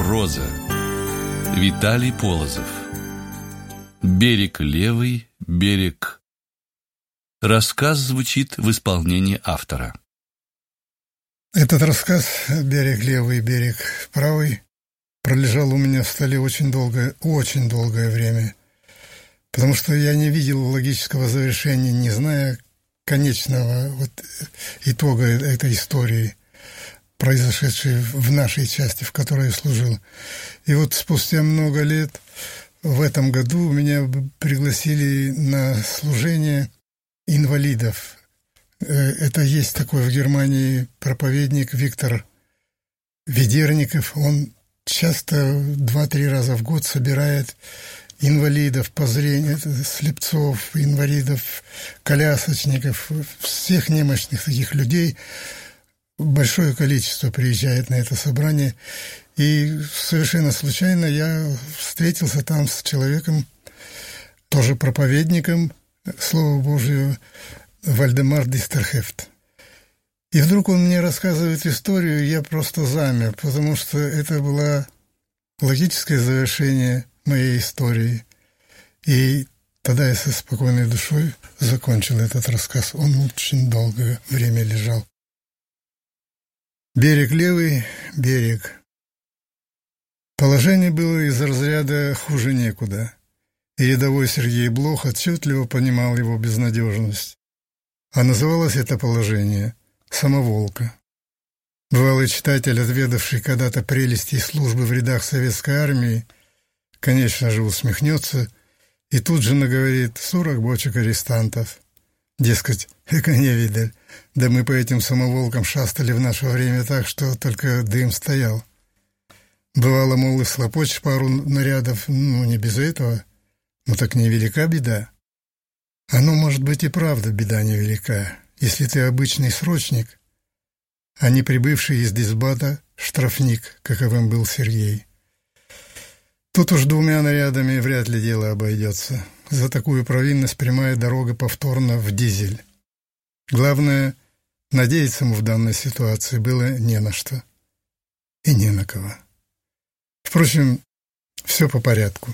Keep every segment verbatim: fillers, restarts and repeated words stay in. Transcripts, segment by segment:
Роза. Виталий Полозов. Берег левый, берег. Рассказ звучит в исполнении автора. Этот рассказ «Берег левый, берег правый» пролежал у меня в столе очень долгое, очень долгое время, потому что я не видел логического завершения, не зная конечного вот итога этой истории, произошедшей в нашей части, в которой я служил. И вот спустя много лет, в этом году, меня пригласили на служение инвалидов. Это есть такой в Германии проповедник Виктор Ведерников. Он часто два-три раза в год собирает инвалидов по зрению, слепцов, инвалидов, колясочников, всех немощных таких людей. Большое количество приезжает на это собрание. И совершенно случайно я встретился там с человеком, тоже проповедником Слова Божьего, Вальдемар Дистерхефт. И вдруг он мне рассказывает историю, и я просто замер, потому что это было логическое завершение моей истории. И тогда я со спокойной душой закончил этот рассказ. Он очень долгое время лежал. Берег левый, берег. Положение было из разряда «хуже некуда», и рядовой Сергей Блох отчетливо понимал его безнадежность. А называлось это положение «самоволка». Бывалый читатель, отведавший когда-то прелести службы в рядах советской армии, конечно же, усмехнется и тут же наговорит сорок бочек арестантов. Дескать, эка не видаль, да мы по этим самоволкам шастали в наше время так, что только дым стоял. Бывало, мол, и слопочешь пару нарядов, ну, не без этого, ну так невелика беда. Оно, может быть, и правда беда невелика, если ты обычный срочник, а не прибывший из дисбата штрафник, каковым был Сергей. Тут уж двумя нарядами вряд ли дело обойдется. За такую провинность прямая дорога повторно в дизель. Главное, надеяться ему в данной ситуации было не на что и не на кого. Впрочем, все по порядку.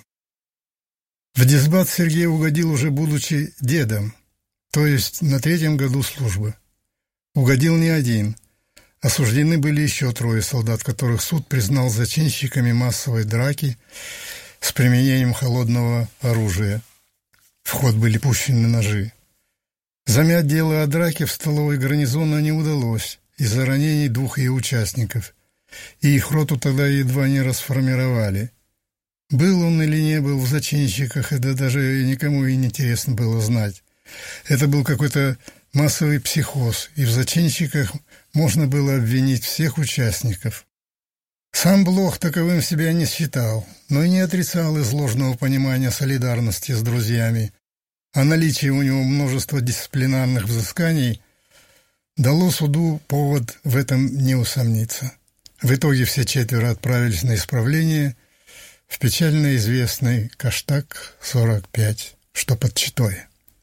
В дисбат Сергей угодил уже будучи дедом, то есть на третьем году службы. Угодил не один. Осуждены были еще трое солдат, которых суд признал зачинщиками массовой драки с применением холодного оружия. В ход были пущены ножи. Замять дело о драке в столовой гарнизона не удалось из-за ранений двух ее участников, и их роту тогда едва не расформировали. Был он или не был в зачинщиках, это даже никому и не интересно было знать. Это был какой-то массовый психоз, и в зачинщиках можно было обвинить всех участников. Сам Блох таковым себя не считал, но и не отрицал из ложного понимания солидарности с друзьями, а наличие у него множества дисциплинарных взысканий дало суду повод в этом не усомниться. В итоге все четверо отправились на исправление в печально известный Каштак сорок пять, что под Читой.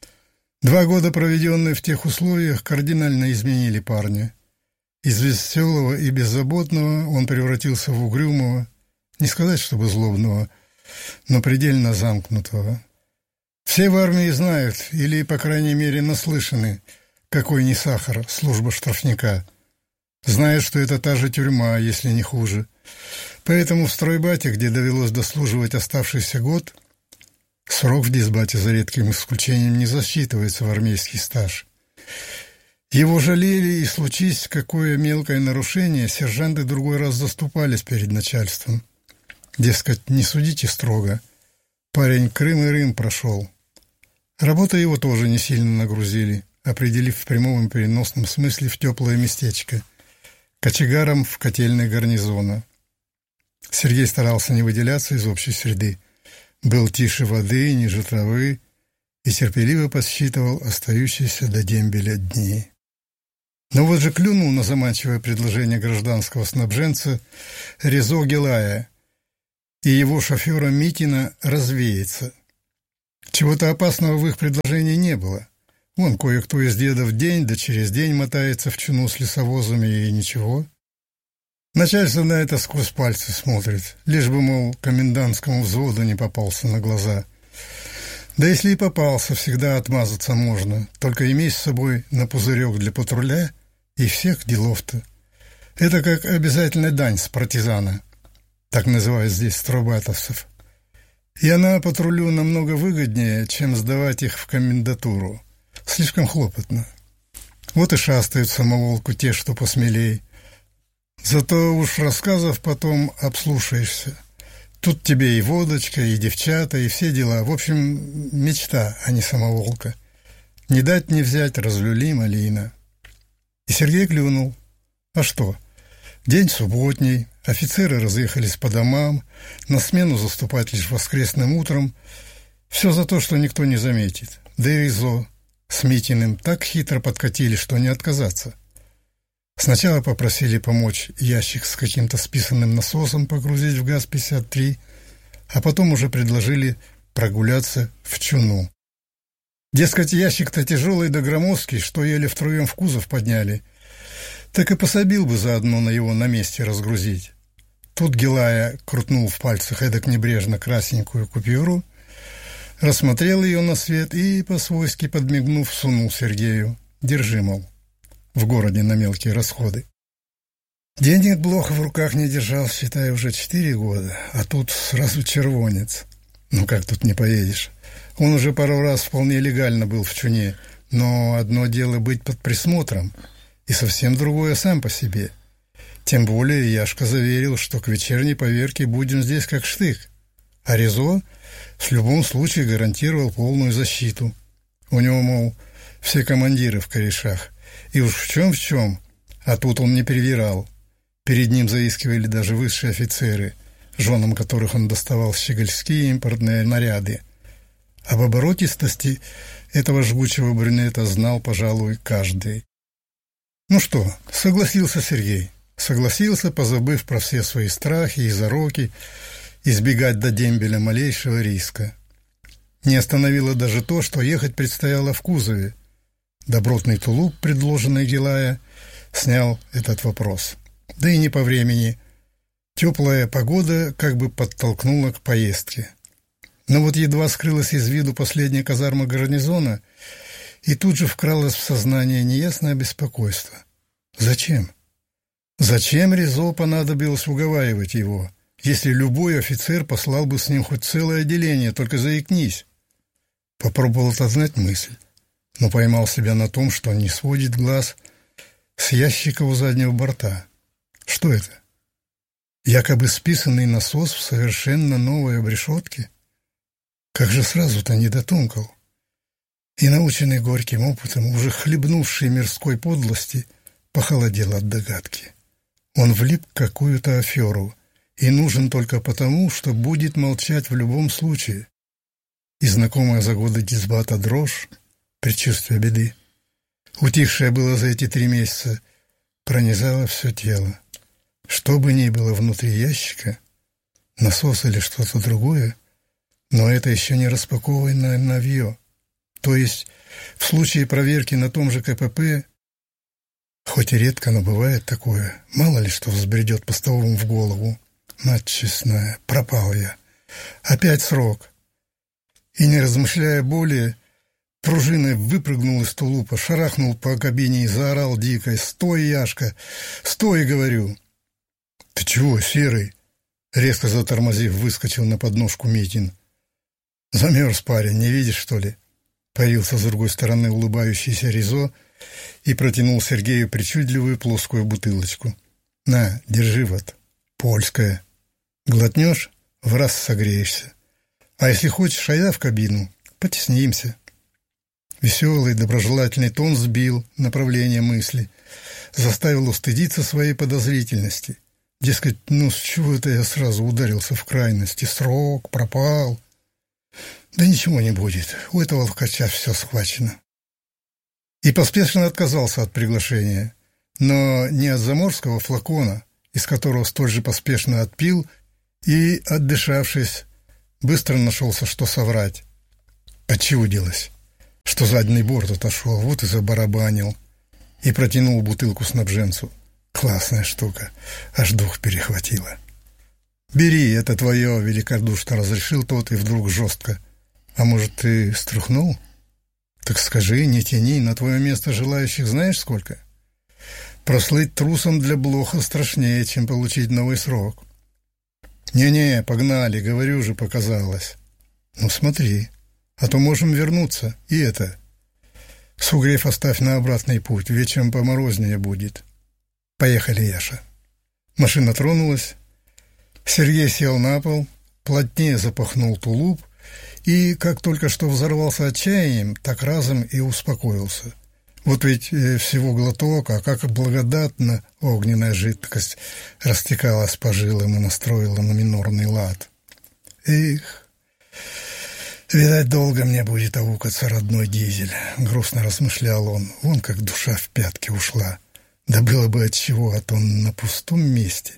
Два года, проведенные в тех условиях, кардинально изменили парня. Из веселого и беззаботного он превратился в угрюмого, не сказать, чтобы злобного, но предельно замкнутого. Все в армии знают, или, по крайней мере, наслышаны, какой не сахар служба штрафника. Знают, что это та же тюрьма, если не хуже. Поэтому в стройбате, где довелось дослуживать оставшийся год, срок в дисбате за редким исключением не засчитывается в армейский стаж. Его жалели, и случись какое мелкое нарушение, сержанты другой раз заступались перед начальством. Дескать, не судите строго. Парень Крым и Рым прошел. Работа его тоже не сильно нагрузили, определив в прямом и переносном смысле в теплое местечко, кочегаром в котельной гарнизона. Сергей старался не выделяться из общей среды, был тише воды, ниже травы и терпеливо подсчитывал остающиеся до дембеля дни. Но вот же клюнул на заманчивое предложение гражданского снабженца Резо Гелая и его шофера Митина развеяться. Чего-то опасного в их предложении не было. Вон кое-кто из дедов день да через день мотается в чуну с лесовозами, и ничего. Начальство на это сквозь пальцы смотрит, лишь бы, мол, комендантскому взводу не попался на глаза. Да если и попался, всегда отмазаться можно, только имей с собой на пузырек для патруля и всех делов-то. Это как обязательная дань с партизана, так называют здесь стройбатовцев. И она патрулю намного выгоднее, чем сдавать их в комендатуру. Слишком хлопотно. Вот и шастают самоволку те, что посмелей. Зато уж рассказов потом обслушаешься. Тут тебе и водочка, и девчата, и все дела. В общем, мечта, а не самоволка. Не дать не взять, разлюли малина. И Сергей клюнул. А что? День субботний, офицеры разъехались по домам, на смену заступать лишь воскресным утром. Все за то, что никто не заметит. Да и Ризо с Митиным так хитро подкатили, что не отказаться. Сначала попросили помочь ящик с каким-то списанным насосом погрузить в ГАЗ пятьдесят три, а потом уже предложили прогуляться в Чуну. Дескать, ящик-то тяжелый да громоздкий, что еле втроем в кузов подняли. Так и пособил бы заодно на его на месте разгрузить. Тут Гилая крутнул в пальцах эдак небрежно красненькую купюру, рассмотрел ее на свет и, по-свойски подмигнув, сунул Сергею. Держи, мол, в городе на мелкие расходы. Денег Блох в руках не держал, считай, уже четыре года, а тут сразу червонец. Ну как тут не поедешь? Он уже пару раз вполне легально был в Чуне, но одно дело быть под присмотром, и совсем другое сам по себе. Тем более Яшка заверил, что к вечерней поверке будем здесь как штык, а Ризо в любом случае гарантировал полную защиту. У него, мол, все командиры в корешах, и уж в чем в чем, а тут он не перевирал. Перед ним заискивали даже высшие офицеры, женам которых он доставал щегольские импортные наряды. Об оборотистости этого жгучего брюнета знал, пожалуй, каждый. Ну что, согласился Сергей. Согласился, позабыв про все свои страхи и зароки, избегать до дембеля малейшего риска. Не остановило даже то, что ехать предстояло в кузове. Добротный тулуп, предложенный Гилая, снял этот вопрос. Да и не по времени. Теплая погода как бы подтолкнула к поездке. Но вот едва скрылась из виду последняя казарма гарнизона, и тут же вкралось в сознание неясное беспокойство. Зачем? Зачем Ризо понадобилось уговаривать его, если любой офицер послал бы с ним хоть целое отделение, только заикнись? Попробовал отогнать мысль, но поймал себя на том, что не сводит глаз с ящика у заднего борта. Что это? Якобы списанный насос в совершенно новой обрешетке? Как же сразу-то не дотумкал? И, наученный горьким опытом, уже хлебнувший мирской подлости, похолодел от догадки. Он влип в какую-то аферу и нужен только потому, что будет молчать в любом случае. И знакомая за годы дисбата дрожь, предчувствие беды, утихшая было за эти три месяца, пронизала все тело. Что бы ни было внутри ящика, насос или что-то другое, но это еще не распакованное навье. То есть в случае проверки на том же КПП, хоть и редко, но бывает такое, мало ли что взбредет постовому в голову. Мать честная, пропал я. Опять срок. И, не размышляя более, пружиной выпрыгнул из тулупа, шарахнул по кабине и заорал дико: «Стой, Яшка! Стой, говорю!» «Ты чего, Серый?» Резко затормозив, выскочил на подножку Митин. «Замерз парень, не видишь, что ли?» Появился с другой стороны улыбающийся Ризо и протянул Сергею причудливую плоскую бутылочку. «На, держи вот, польская. Глотнешь — в раз согреешься. А если хочешь, айда в кабину, потеснимся». Веселый, доброжелательный тон сбил направление мысли, заставил устыдиться своей подозрительности. Дескать, ну с чего это я сразу ударился в крайности? Срок, пропал. Да ничего не будет, у этого ловкача все схвачено. И поспешно отказался от приглашения, но не от заморского флакона, из которого столь же поспешно отпил, и, отдышавшись, быстро нашелся, что соврать. Почудилось, что задний борт отошел, вот и забарабанил, и протянул бутылку снабженцу. Классная штука, аж дух перехватило. «Бери, это твое», — великодушно разрешил тот и вдруг жестко. «А может, ты струхнул? Так скажи, не тяни, на твое место желающих знаешь сколько? Прослыть трусом для Блоха страшнее, чем получить новый срок». «Не-не, погнали, говорю же, показалось». «Ну смотри, а то можем вернуться, и это. Сугрев оставь на обратный путь, вечером поморознее будет. Поехали, Яша». Машина тронулась. Сергей сел на пол, плотнее запахнул тулуп и, как только что взорвался отчаянием, так разом и успокоился. Вот ведь всего глоток, а как благодатно огненная жидкость растекалась по жилам и настроила на минорный лад. «Эх, видать, долго мне будет аукаться родной дизель», — грустно размышлял он. Вон как душа в пятки ушла. Да было бы отчего, а то на пустом месте.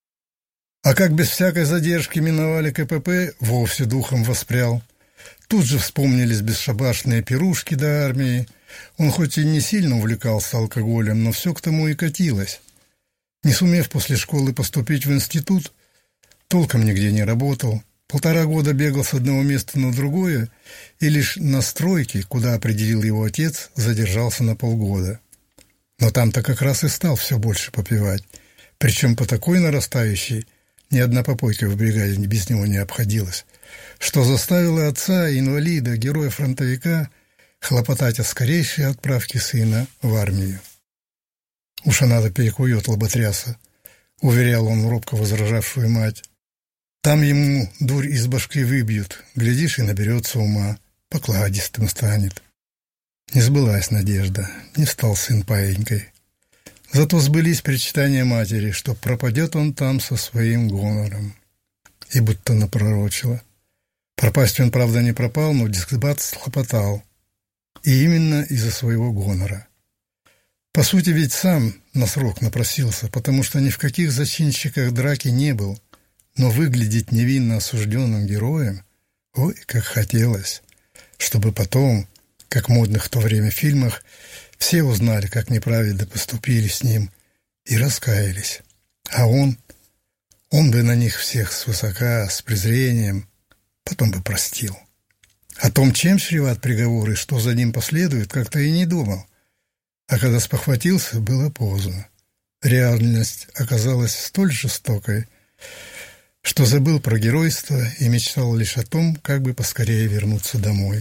А как без всякой задержки миновали КПП, вовсе духом воспрял. Тут же вспомнились бесшабашные пирушки до армии. Он хоть и не сильно увлекался алкоголем, но все к тому и катилось. Не сумев после школы поступить в институт, толком нигде не работал. Полтора года бегал с одного места на другое, и лишь на стройке, куда определил его отец, задержался на полгода. Но там-то как раз и стал все больше попивать. Причем по такой нарастающей, ни одна попойка в бригаде без него не обходилась, что заставило отца, инвалида, героя-фронтовика, хлопотать о скорейшей отправке сына в армию. «Уж она-то перекует лоботряса», — уверял он робко возражавшую мать. «Там ему дурь из башки выбьют, глядишь, и наберется ума, покладистым станет». Не сбылась надежда, не стал сын паенькой. Зато сбылись причитания матери, что пропадет он там со своим гонором. И будто напророчило. Пропасть он, правда, не пропал, но дискбат схлопотал. И именно из-за своего гонора. По сути, ведь сам на срок напросился, потому что ни в каких зачинщиках драки не был, но выглядеть невинно осужденным героем, ой, как хотелось, чтобы потом, как модных в то время фильмах, все узнали, как неправильно поступили с ним, и раскаялись. А он, он бы на них всех свысока, с презрением, потом бы простил. О том, чем чреват приговор и что за ним последует, как-то и не думал. А когда спохватился, было поздно. Реальность оказалась столь жестокой, что забыл про геройство и мечтал лишь о том, как бы поскорее вернуться домой.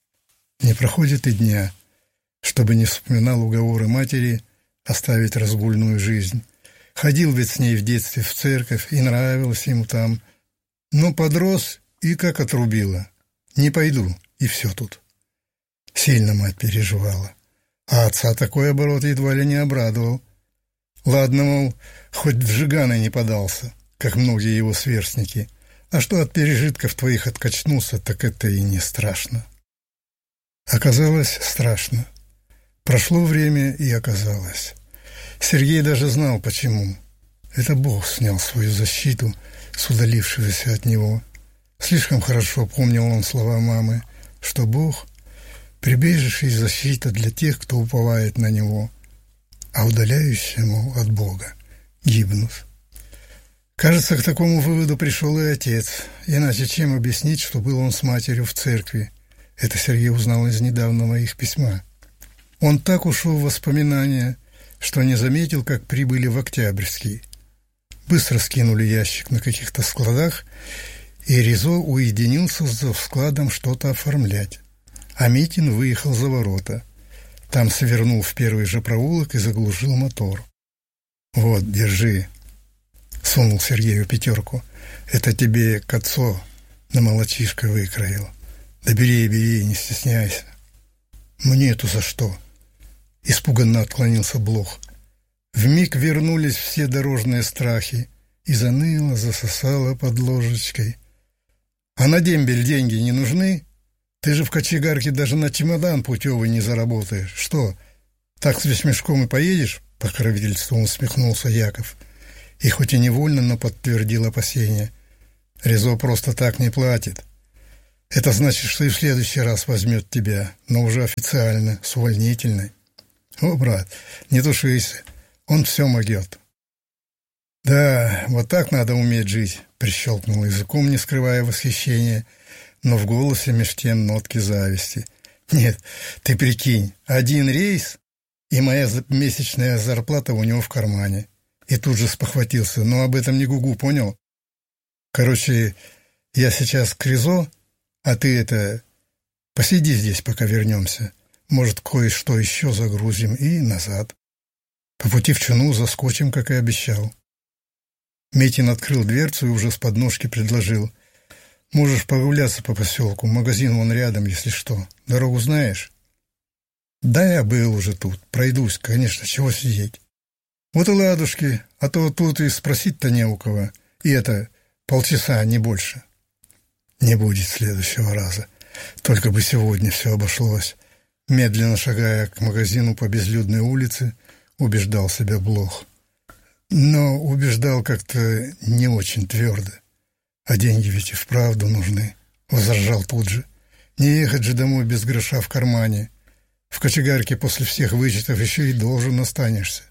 Не проходит и дня, чтобы не вспоминал уговоры матери оставить разгульную жизнь. Ходил ведь с ней в детстве в церковь, и нравилось ему там. Но подрос и как отрубило. Не пойду, и все тут. Сильно мать переживала. А отца такой оборот едва ли не обрадовал. Ладно, мол, хоть в жиганы не подался, как многие его сверстники. А что от пережитков твоих откачнулся, так это и не страшно. Оказалось страшно. Прошло время, и оказалось. Сергей даже знал, почему. Это Бог снял свою защиту с удалившегося от него. Слишком хорошо помнил он слова мамы, что Бог — прибежище и защита для тех, кто уповает на Него, а удаляющему от Бога гибнут. Кажется, к такому выводу пришел и отец, иначе чем объяснить, что был он с матерью в церкви. Это Сергей узнал из недавнего их письма. Он так ушел в воспоминания, что не заметил, как прибыли в Октябрьский. Быстро скинули ящик на каких-то складах, и Ризо уединился за складом что-то оформлять. А Митин выехал за ворота. Там свернул в первый же проулок и заглушил мотор. «Вот, держи», — сунул Сергею пятерку. «Это тебе к отцу на молочишко выкроил. Да бери, бери, не стесняйся». «Мне-то за что?» — испуганно отклонился Блох. Вмиг вернулись все дорожные страхи, и заныло, засосало под ложечкой. «А на дембель деньги не нужны? Ты же в кочегарке даже на чемодан путевый не заработаешь. Что, так с весьмешком и поедешь?» — покровительством усмехнулся Яков. И хоть и невольно, но подтвердил опасения. «Ризо просто так не платит. Это значит, что и в следующий раз возьмет тебя, но уже официально, с увольнительной». «О, брат, не тушись, Он все могет. Да, вот так надо уметь жить, прищелкнул языком, не скрывая восхищения, но в голосе меж тем нотки зависти. Нет, ты прикинь, один рейс, и моя месячная зарплата у него в кармане. И тут же спохватился, но об этом не гугу, понял? Короче, я сейчас к Ризо, а ты это... Посиди здесь, пока вернемся. Может, кое-что еще загрузим и назад. По пути в Чуну заскочим, как и обещал. Митин открыл дверцу и уже с подножки предложил. Можешь прогуляться по поселку, магазин вон рядом, если что. Дорогу знаешь? Да я был уже тут, пройдусь, конечно, чего сидеть. Вот и ладушки, а то тут и спросить-то не у кого. И это полчаса, не больше. Не будет следующего раза. Только бы сегодня все обошлось. Медленно шагая к магазину по безлюдной улице, убеждал себя Блох. Но убеждал как-то не очень твердо. А деньги ведь и вправду нужны. Возражал тут же. Не ехать же домой без гроша в кармане. В кочегарке после всех вычетов еще и должен останешься.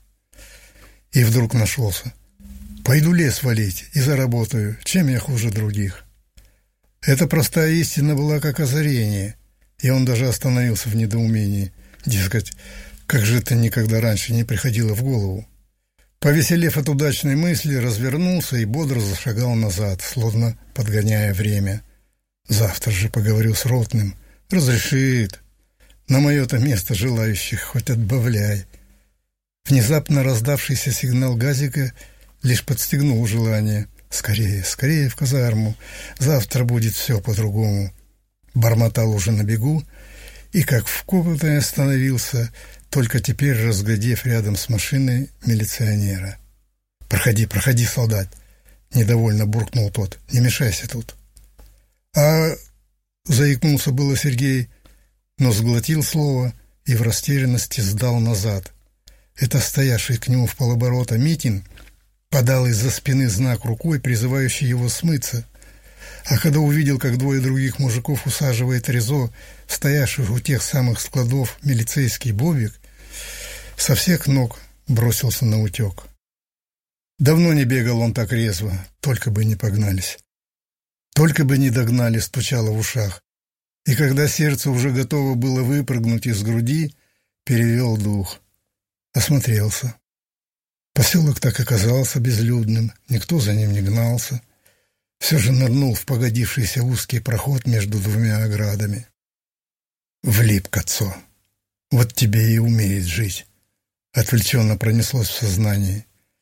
И вдруг нашелся. Пойду лес валить и заработаю. Чем я хуже других? Эта простая истина была как озарение, и он даже остановился в недоумении. Дескать, как же это никогда раньше не приходило в голову? Повеселев от удачной мысли, развернулся и бодро зашагал назад, словно подгоняя время. Завтра же поговорю с ротным. Разрешит. На мое-то место желающих хоть отбавляй. Внезапно раздавшийся сигнал газика лишь подстегнул желание. Скорее, скорее в казарму. Завтра будет все по-другому. Бормотал уже на бегу и, как вкопанный, остановился, только теперь разглядев рядом с машиной милиционера. «Проходи, проходи, солдат!» — недовольно буркнул тот. «Не мешайся тут». «А...» — заикнулся было Сергей, но сглотил слово и в растерянности сдал назад. Это стоявший к нему в полоборота Митин подал из-за спины знак рукой, призывающий его смыться. А когда увидел, как двое других мужиков усаживает Ризо, стоявших у тех самых складов, милицейский Бобик, со всех ног бросился на утек. Давно не бегал он так резво, только бы не погнались. Только бы не догнали, стучало в ушах. И когда сердце уже готово было выпрыгнуть из груди, перевел дух. Осмотрелся. Поселок так оказался безлюдным, никто за ним не гнался. Все же нырнул в погодившийся узкий проход между двумя оградами. Влип к отцу. Вот тебе и умеет жить. Отвлеченно пронеслось в сознании.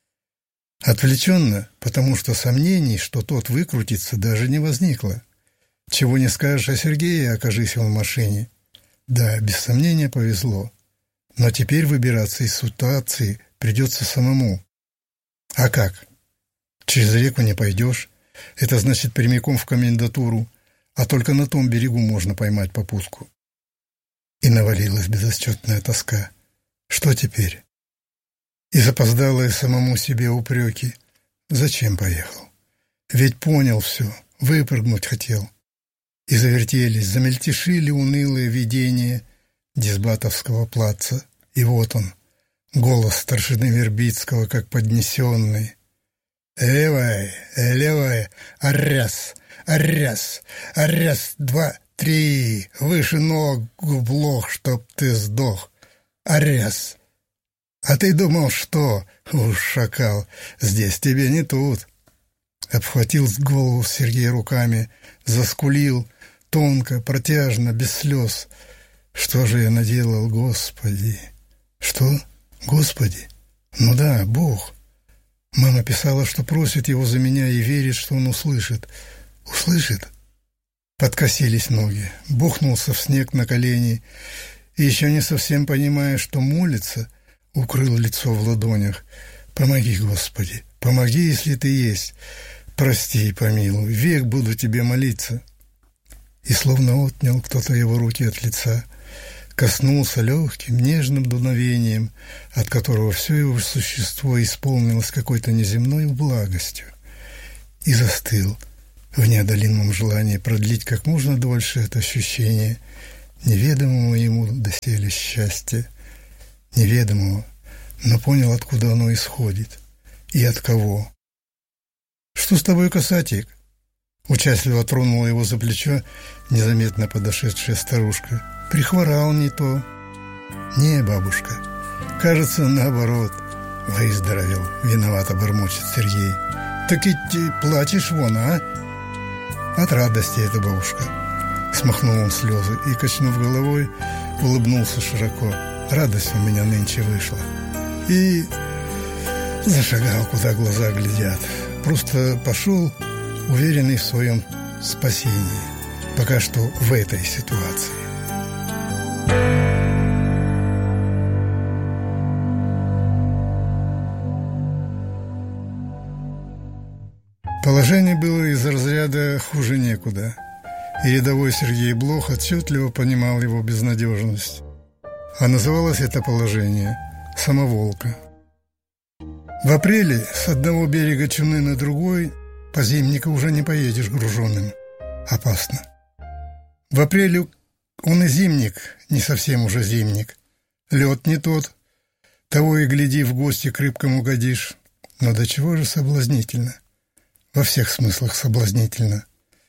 Отвлеченно, потому что сомнений, что тот выкрутится, даже не возникло. Чего не скажешь о Сергее, окажись он в машине. Да, без сомнения повезло. Но теперь выбираться из ситуации придется самому. А как? Через реку не пойдешь. Это значит прямиком в комендатуру, а только на том берегу можно поймать попутку. И навалилась безотчетная тоска. Что теперь? И запоздалые самому себе упреки. Зачем поехал? Ведь понял все, выпрыгнуть хотел. И завертелись, замельтешили унылые видения Дисбатовского плаца. И вот он, голос старшины Вербицкого, как поднесенный. «Левая, левая, аряс, аряс, аряс, два, три, выше ног, Блох, чтоб ты сдох, аряс. А ты думал, что, уж шакал, здесь тебе не тут». Обхватил голову Сергей руками, заскулил, тонко, протяжно, без слез. «Что же я наделал, Господи?» «Что? Господи? Ну да, Бог». Мама писала, что просит его за меня и верит, что он услышит. Услышит? Подкосились ноги, бухнулся в снег на колени и, еще не совсем понимая, что молится, укрыл лицо в ладонях. «Помоги, Господи, помоги, если ты есть. Прости и помилуй, век буду тебе молиться». И словно отнял кто-то его руки от лица, коснулся легким, нежным дуновением, от которого все его существо исполнилось какой-то неземной благостью, и застыл в неодолимом желании продлить как можно дольше это ощущение неведомого ему доселе счастья, неведомого, но понял, откуда оно исходит и от кого. «Что с тобой, касатик?» Участливо тронула его за плечо незаметно подошедшая старушка. «Прихворал не то». «Не, бабушка, кажется, наоборот, выздоровел», — виновато бормочет Сергей. «Так и ты плачешь вон, а?» «От радости это, бабушка». Смахнул он слезы и, качнув головой, улыбнулся широко. «Радость у меня нынче вышла». И зашагал, куда глаза глядят. Просто пошел, уверенный в своем спасении, пока что в этой ситуации. Положение было из разряда «хуже некуда», и рядовой Сергей Блох отчетливо понимал его безнадежность. А называлось это положение «самоволка». В апреле с одного берега Чуны на другой по зимнику уже не поедешь груженным. Опасно. В апреле он и зимник, не совсем уже зимник. Лед не тот, того и гляди, в гости к рыбкам угодишь. Но до чего же соблазнительно? Во всех смыслах соблазнительно.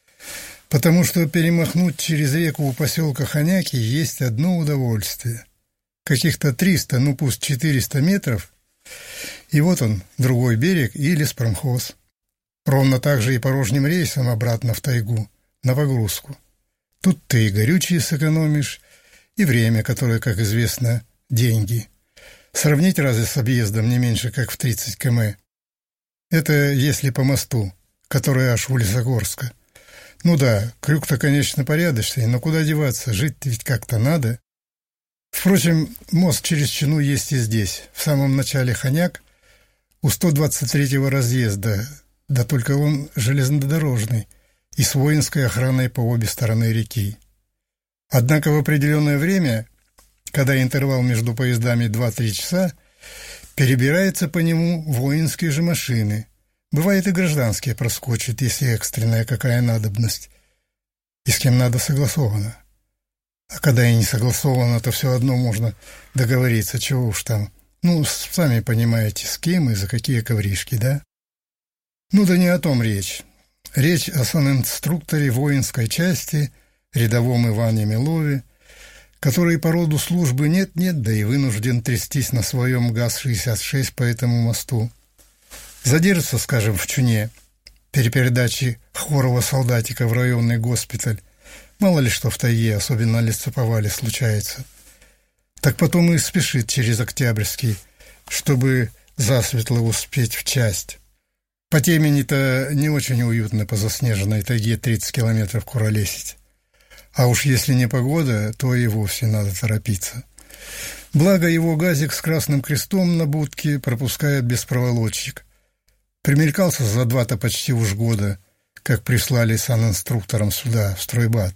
Потому что перемахнуть через реку у поселка Ханяки есть одно удовольствие. Каких-то триста, ну пусть четыреста метров, и вот он, другой берег и леспромхоз. Ровно так же и порожним рейсом обратно в тайгу, на погрузку. Тут ты и горючее сэкономишь, и время, которое, как известно, деньги. Сравнить разве с объездом не меньше, как в тридцать километров? Это если по мосту, который аж у Лесогорска. Ну да, крюк-то, конечно, порядочный, но куда деваться, жить ведь как-то надо. Впрочем, мост через Чуну есть и здесь, в самом начале Ханяк, у сто двадцать третьего разъезда, да только он железнодорожный и с воинской охраной по обе стороны реки. Однако в определенное время, когда интервал между поездами два-три часа, перебираются по нему воинские же машины. Бывает и гражданские проскочат, если экстренная какая надобность, и с кем надо согласовано. А когда и не согласовано, то все одно можно договориться, чего уж там. Ну, сами понимаете, с кем и за какие ковришки, да? Ну да не о том речь. Речь о санинструкторе воинской части, рядовом Иване Милове, который по роду службы нет-нет, да и вынужден трястись на своем ГАЗ шестьдесят шесть по этому мосту. Задержится, скажем, в Чуне, при передаче хворого солдатика в районный госпиталь. Мало ли что в тайге, особенно лесоповале, случается. Так потом и спешит через Октябрьский, чтобы засветло успеть в часть. По темени-то не очень уютно по заснеженной тайге тридцать километров куролесить. А уж если не погода, то и вовсе надо торопиться. Благо его газик с красным крестом на будке пропускает без проволочек. Примелькался за два-то почти уж года, как прислали санинструктором сюда, в стройбат.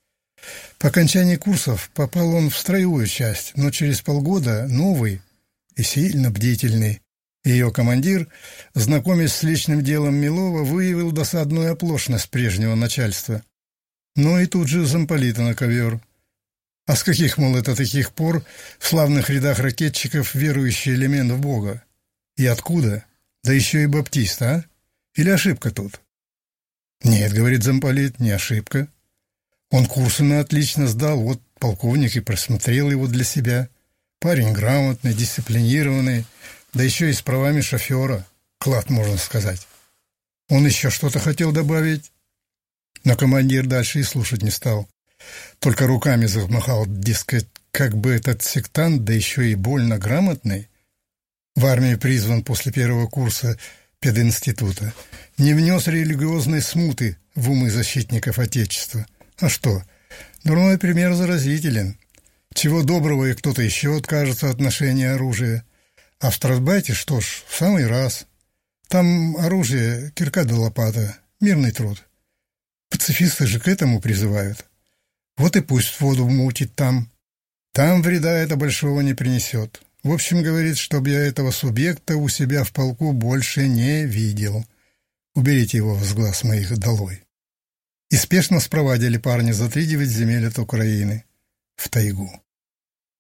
По окончании курсов попал он в строевую часть, но через полгода новый и сильно бдительный ее командир, знакомясь с личным делом Милова, выявил досадную оплошность прежнего начальства. Ну и тут же замполита на ковер. А с каких, мол, это таких пор в славных рядах ракетчиков верующий элемент в Бога? И откуда? Да еще и баптист, а? Или ошибка тут? Нет, говорит замполит, не ошибка. Он курсы на отлично сдал, вот полковник и просмотрел его для себя. Парень грамотный, дисциплинированный, да еще и с правами шофера. Клад, можно сказать. Он еще что-то хотел добавить, но командир дальше и слушать не стал. Только руками замахал, дескать, как бы этот сектант, да еще и больно грамотный, в армию призван после первого курса пединститута, не внес религиозной смуты в умы защитников Отечества. А что? Дурной пример заразителен. Чего доброго и кто-то еще откажется от ношения оружия. А в Страсбайте, что ж, в самый раз. Там оружие, кирка да лопата, мирный труд. Пацифисты же к этому призывают. Вот и пусть воду мутит там. Там вреда это большого не принесет. В общем, говорит, чтобы я этого субъекта у себя в полку больше не видел. Уберите его с глаз моих долой. И спешно спровадили парня за три девять земель от Украины в тайгу.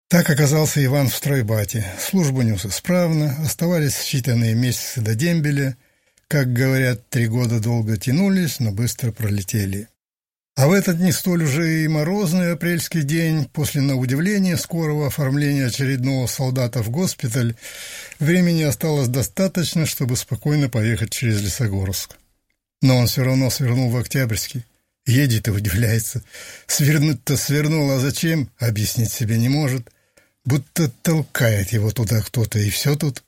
Так оказался Иван в стройбате. Службу нес исправно, оставались считанные месяцы до дембеля. Как говорят, три года долго тянулись, но быстро пролетели. А в этот не столь уже и морозный апрельский день, после, на удивление, скорого оформления очередного солдата в госпиталь, времени осталось достаточно, чтобы спокойно поехать через Лесогорск. Но он все равно свернул в Октябрьский. Едет и удивляется. Свернуть-то свернул, а зачем, объяснить себе не может. Будто толкает его туда кто-то, и все тут.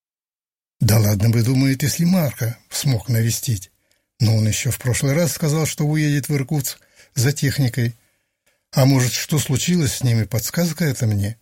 Да ладно бы, думает, если Марка смог навестить. Но он еще в прошлый раз сказал, что уедет в Иркутск за техникой. А может, что случилось с ним, и подсказка это мне?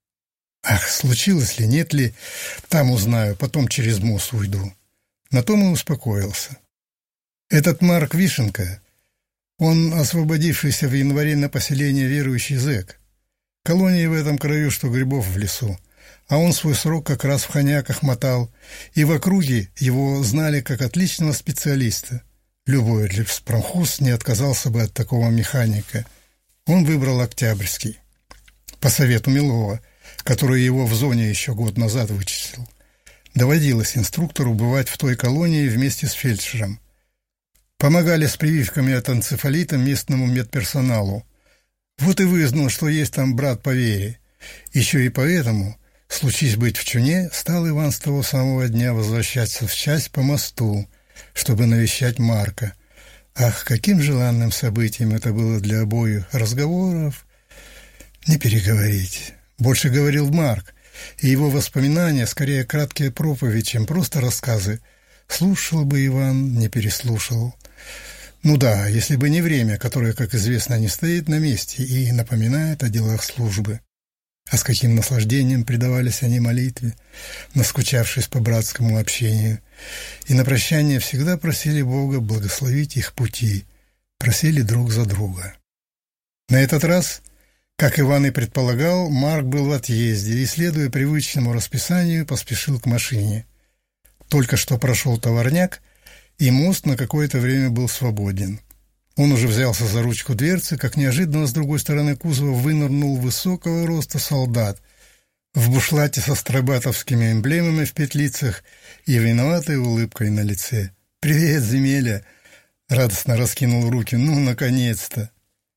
Ах, случилось ли, нет ли, там узнаю, потом через мост уйду. На том и успокоился. Этот Марк Вишенка, он освободившийся в январе на поселение верующий зэк. Колонии в этом краю, что грибов в лесу. А он свой срок как раз в Хоняках мотал, и в округе его знали как отличного специалиста. Любой леспромхоз не отказался бы от такого механика. Он выбрал Октябрьский. По совету Милова, который его в зоне еще год назад вычислил. Доводилось инструктору бывать в той колонии вместе с фельдшером. Помогали с прививками от энцефалита местному медперсоналу. Вот и выяснил, что есть там брат по вере. Еще и поэтому, случись быть в Чуне, стал Иван с того самого дня возвращаться в часть по мосту, чтобы навещать Марка. Ах, каким желанным событием это было для обоих. Разговоров не переговорить. Больше говорил Марк, и его воспоминания скорее краткие проповеди, чем просто рассказы. Слушал бы Иван, не переслушал. Ну да, если бы не время, которое, как известно, не стоит на месте и напоминает о делах службы. А с каким наслаждением предавались они молитве, наскучавшись по братскому общению. И на прощание всегда просили Бога благословить их пути, просили друг за друга. На этот раз, как Иван и предполагал, Марк был в отъезде и, следуя привычному расписанию, поспешил к машине. Только что прошел товарняк, и мост на какое-то время был свободен. Он уже взялся за ручку дверцы, как неожиданно с другой стороны кузова вынырнул высокого роста солдат в бушлате со стройбатовскими эмблемами в петлицах и виноватой улыбкой на лице. «Привет, земеля!» — радостно раскинул руки. «Ну, наконец-то!»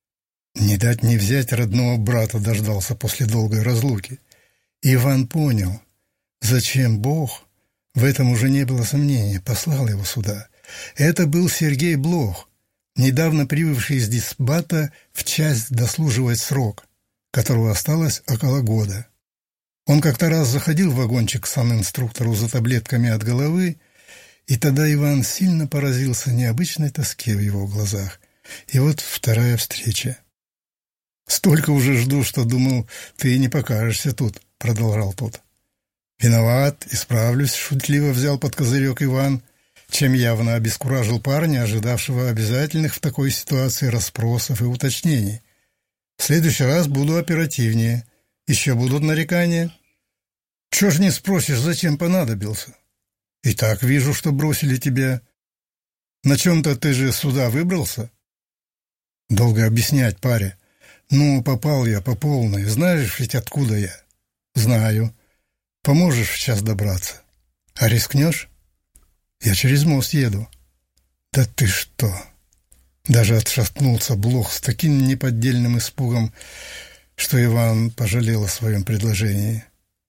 Не дать не взять родного брата дождался после долгой разлуки. Иван понял, зачем Бог, в этом уже не было сомнения, послал его сюда. Это был Сергей Блох, недавно прибывший из дисбата в часть дослуживать срок, которого осталось около года. Он как-то раз заходил в вагончик к санинструктору за таблетками от головы, и тогда Иван сильно поразился необычной тоске в его глазах. И вот вторая встреча. «Столько уже жду, что думал, ты не покажешься тут», — продолжал тот. «Виноват, исправлюсь», — шутливо взял под козырек Иван, чем явно обескуражил парня, ожидавшего обязательных в такой ситуации расспросов и уточнений. «В следующий раз буду оперативнее. Еще будут нарекания?» «Чего ж не спросишь, зачем понадобился? И так вижу, что бросили тебя. На чем-то ты же сюда выбрался?» «Долго объяснять, паря. Ну, попал я по полной. Знаешь ведь, откуда я?» «Знаю. Поможешь сейчас добраться? А рискнешь?» «Я через мост еду». «Да ты что!» Даже отшатнулся Блох с таким неподдельным испугом, что Иван пожалел о своем предложении.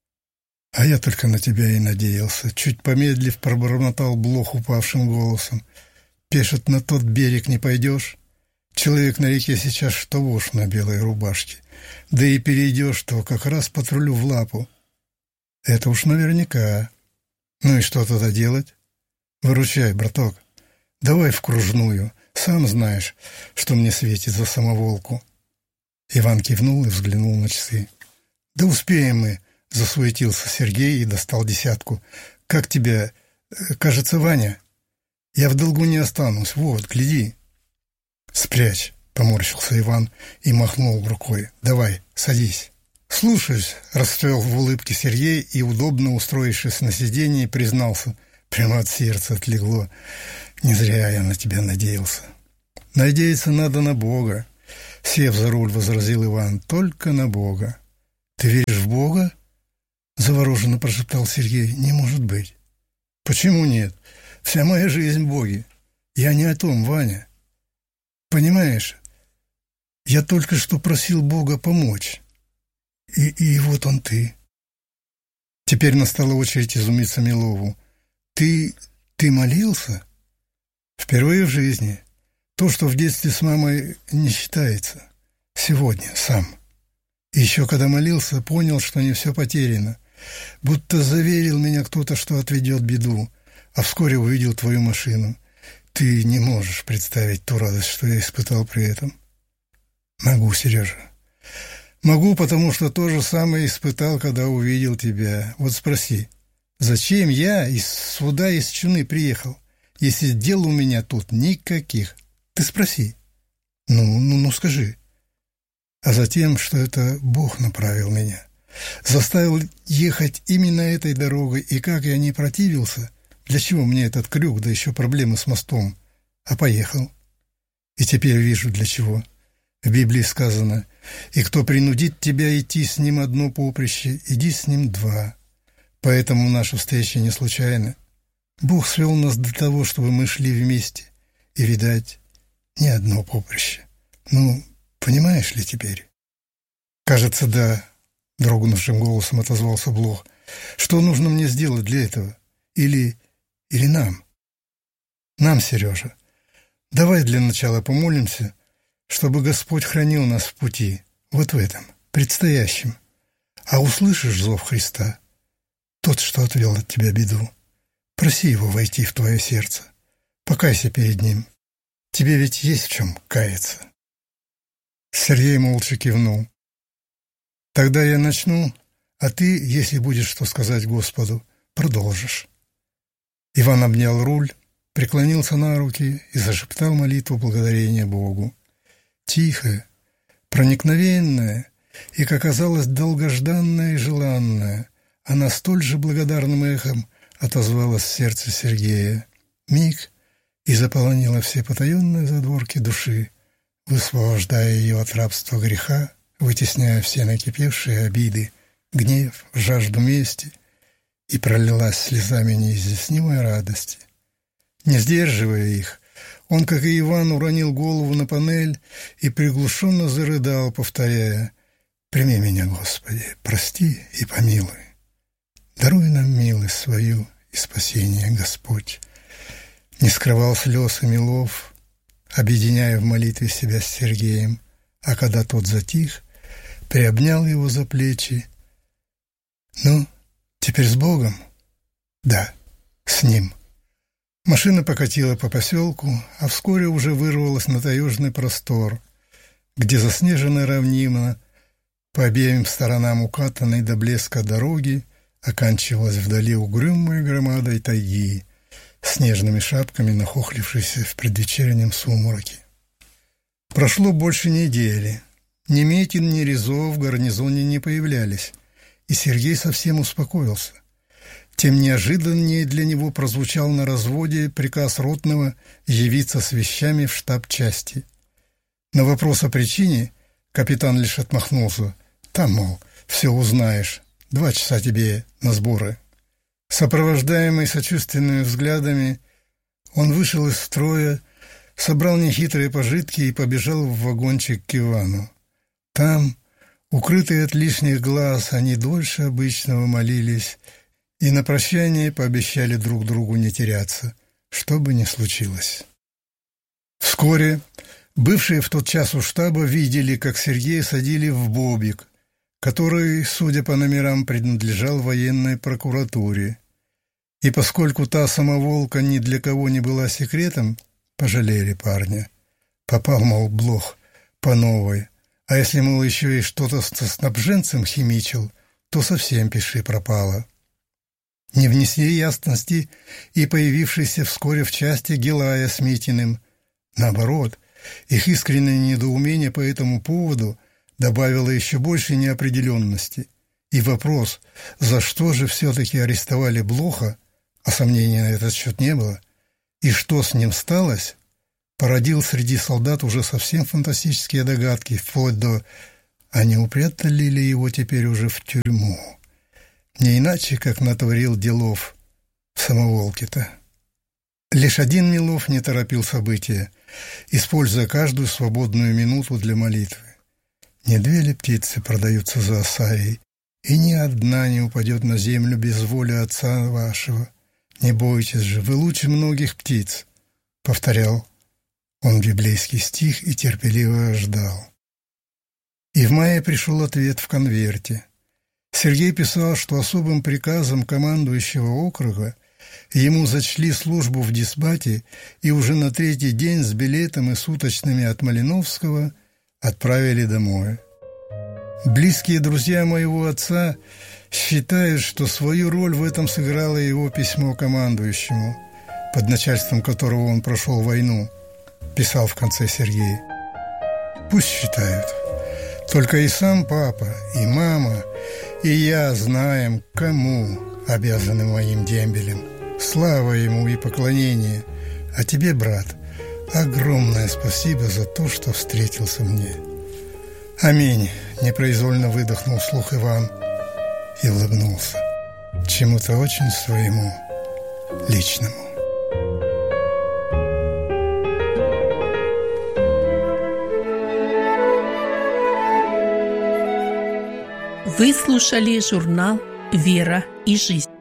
«А я только на тебя и надеялся», — чуть помедлив пробормотал Блох упавшим голосом. «Пешет на тот берег не пойдешь? Человек на реке сейчас что вошь на белой рубашке. Да и перейдешь, то как раз патрулю в лапу». «Это уж наверняка. Ну и что тогда делать? Выручай, браток. Давай в кружную. Сам знаешь, что мне светит за самоволку». Иван кивнул и взглянул на часы. «Да успеем мы», — засуетился Сергей и достал десятку. «Как тебя? Кажется, Ваня. Я в долгу не останусь. Вот, гляди». «Спрячь», — поморщился Иван и махнул рукой. «Давай, садись». «Слушаюсь», — расцвел в улыбке Сергей и, удобно устроившись на сиденье, признался. Прямо от сердца отлегло. «Не зря я на тебя надеялся». «Надеяться надо на Бога», — сев за руль, возразил Иван. «Только на Бога. Ты веришь в Бога? Завороженно прошептал Сергей. Не может быть. Почему нет? Вся моя жизнь в Боге. Я не о том, Ваня. Понимаешь, я только что просил Бога помочь. И, и вот он ты. Теперь настала очередь изумиться Милову. Ты, ты молился? Впервые в жизни. То, что в детстве с мамой не считается. Сегодня, сам. И еще когда молился, понял, что не все потеряно. Будто заверил меня кто-то, что отведет беду, а вскоре увидел твою машину. Ты не можешь представить ту радость, что я испытал при этом. Могу, Сережа. Могу, потому что то же самое испытал, когда увидел тебя. Вот спроси, зачем я из суда из Чуны приехал, если дел у меня тут никаких? Ты спроси. Ну, ну, ну скажи. А затем, что это Бог направил меня. Заставил ехать именно этой дорогой, и как я не противился, для чего мне этот крюк, да еще проблемы с мостом, а поехал. И теперь вижу, для чего. В Библии сказано: «И кто принудит тебя идти с ним одно поприще, иди с ним два». Поэтому наша встреча не случайна. Бог свел нас для того, чтобы мы шли вместе, и, видать, не одно поприще. Ну, понимаешь ли теперь? Кажется, да, дрогнувшим голосом отозвался Блох. Что нужно мне сделать для этого? Или, или нам? Нам, Сережа. Давай для начала помолимся, чтобы Господь хранил нас в пути, вот в этом, предстоящем. А услышишь зов Христа, тот, что отвел от тебя беду, проси Его войти в твое сердце, покайся перед Ним. Тебе ведь есть в чем каяться. Сергей молча кивнул. Тогда я начну, а ты, если будешь что сказать Господу, продолжишь. Иван обнял руль, преклонился на руки и зашептал молитву благодарения Богу. Тихая, проникновенная и, как оказалось, долгожданная и желанная, она столь же благодарным эхом отозвалась в сердце Сергея. Миг и заполонила все потаенные задворки души, высвобождая ее от рабства греха, вытесняя все накипевшие обиды, гнев, жажду мести, и пролилась слезами неизъяснимой радости. Не сдерживая их, он, как и Иван, уронил голову на панель и приглушенно зарыдал, повторяя: «Прими меня, Господи, прости и помилуй. Даруй нам милость свою и спасение, Господь». Не скрывал слез и Милов, объединяя в молитве себя с Сергеем, а когда тот затих, приобнял его за плечи. «Ну, теперь с Богом?» «Да, с Ним». Машина покатила по поселку, а вскоре уже вырвалась на таежный простор, где заснеженная равнина по обеим сторонам укатанной до блеска дороги оканчивалась вдали угрюмой громадой тайги, снежными шапками нахохлившейся в предвечернем сумраке. Прошло больше недели. Ни Метин, ни Резо в гарнизоне не появлялись, и Сергей совсем успокоился. Тем неожиданнее для него прозвучал на разводе приказ ротного явиться с вещами в штаб части. На вопрос о причине капитан лишь отмахнулся. «Там, мол, все узнаешь. Два часа тебе на сборы». Сопровождаемый сочувственными взглядами, он вышел из строя, собрал нехитрые пожитки и побежал в вагончик к Ивану. Там, укрытые от лишних глаз, они дольше обычного молились и на прощание пообещали друг другу не теряться, что бы ни случилось. Вскоре бывшие в тот час у штаба видели, как Сергея садили в бобик, который, судя по номерам, принадлежал военной прокуратуре. И поскольку та самоволка ни для кого не была секретом, пожалели парня. Попал, мол, Блох по новой, а если, мол, еще и что-то со снабженцем химичил, то совсем пиши пропало. Не внесли ясности и появившийся вскоре в части Гилая с Митиным. Наоборот, их искреннее недоумение по этому поводу добавило еще больше неопределенности. И вопрос, за что же все-таки арестовали Блоха, а сомнений на этот счет не было, и что с ним сталось, породил среди солдат уже совсем фантастические догадки, вплоть до а не упрятали ли его теперь уже в тюрьму? Не иначе, как натворил делов в самоволке-то. Лишь один Милов не торопил события, используя каждую свободную минуту для молитвы. Не две ли птицы продаются за осаей, и ни одна не упадет на землю без воли Отца вашего. Не бойтесь же, вы лучше многих птиц, — повторял он библейский стих и терпеливо ждал. И в мае пришел ответ в конверте. Сергей писал, что особым приказом командующего округа ему зачли службу в дисбате и уже на третий день с билетом и суточными от Малиновского отправили домой. Близкие друзья моего отца считают, что свою роль в этом сыграло его письмо командующему, под начальством которого он прошел войну, писал в конце Сергей. Пусть считают. Только и сам папа, и мама, и я знаем, кому обязаны моим дембелем. Слава ему и поклонение. А тебе, брат, огромное спасибо за то, что встретился мне. Аминь. Непроизвольно выдохнул вслух Иван и улыбнулся чему-то очень своему личному. Вы слушали журнал «Вера и жизнь».